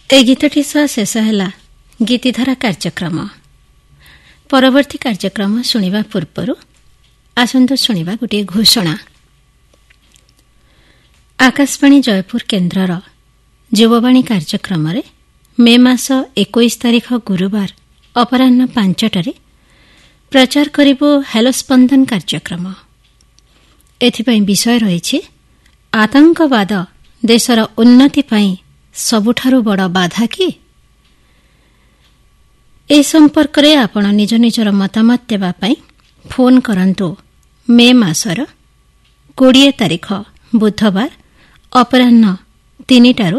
ए गीतटी सह शेष है गीतिधारा कार्यक्रम। परवर्ती कार्यक्रम शुणा पूर्व आसंतु शुणा गोटे घोषणा। आकाशवाणी जयपुर केन्द्रर युववाणी कार्यक्रम मे मास 21 तारिख गुरुवार अपराह्न 5टारे प्रचार करिबो हेलो स्पंदन कार्यक्रम। एथिपाई विषय रही आतंकवाद देशर उन्नति पाई सबुठारु बड़ बाधा कि। ए संपर्क रे आपण निज निजर मतामत देबा पाई फोन करंतु मे मासर 20 तारिख बुधवार अपराह्न 3टारू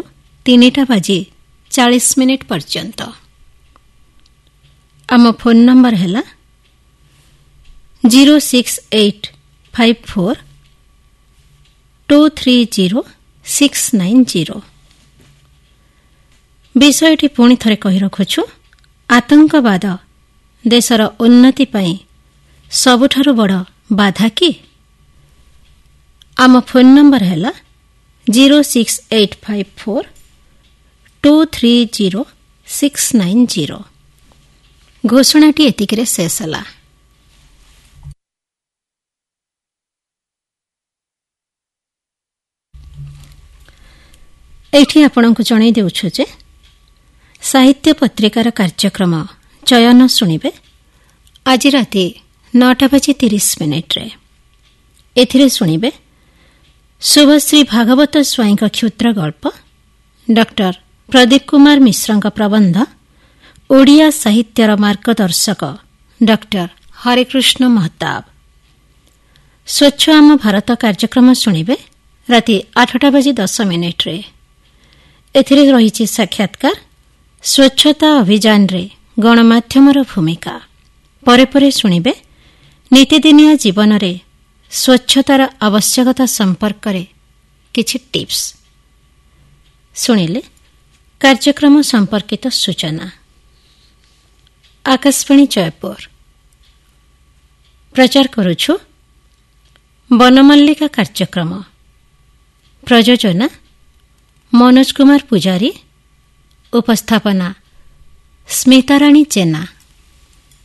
3:40 पर्यंत। आम फोन नंबर है 06854230690। विषयटी पुणी थरे कहि रखुछु, आतंकवाद देशर उन्नति पाई सबुठारु बड़ बाधा कि। आम फोन नंबर है 06854230690। घोषणाटी एतिकिरे शेष हला। एठी आपणको जणाई देउछु जे साहित्य पत्रिकार कार्यक्रम चयन शुणिबे आज राति 9:30 रे। एथिरे शुणिबे शुभश्री भागवत स्वाई क्षुद्र गल्प, डॉक्टर प्रदीप कुमार मिश्र प्रबंध, ओडिया साहित्यर मार्गदर्शक डॉक्टर हरेकृष्ण महताब। स्वच्छ आम भारत कार्यक्रम शुणिबे राति 8:10 रे। एथिरे रहिछि साक्षात्कार स्वच्छता अभियान रे गणमाध्यमर भूमिका। परे परे शुणिबे नीतिदिनिया जीवन रे स्वच्छतार आवश्यकता संपर्क रे किछि टिप्स। शुणिले कार्यक्रम संपर्कित सूचना। आकाशवाणी जयपुर प्रचार करुछु वनमल्लिका कार्यक्रम। प्रयोजना मनोज कुमार पुजारी, उपस्थापना स्मिताराणी जेना।